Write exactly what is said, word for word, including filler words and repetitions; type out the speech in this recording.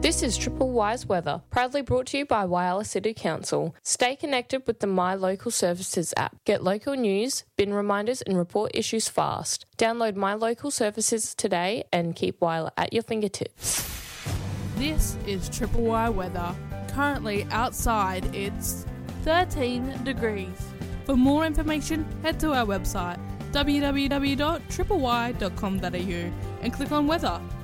This is Triple Wise Weather, proudly brought to you by Whyalla City Council. Stay connected with the My Local Services app. Get local news, bin reminders and report issues fast. Download My Local Services today and keep Whyalla at your fingertips. This is Triple Y Weather. Currently outside it's thirteen degrees. For more information, head to our website w w w dot triple y dot com dot a u and click on weather.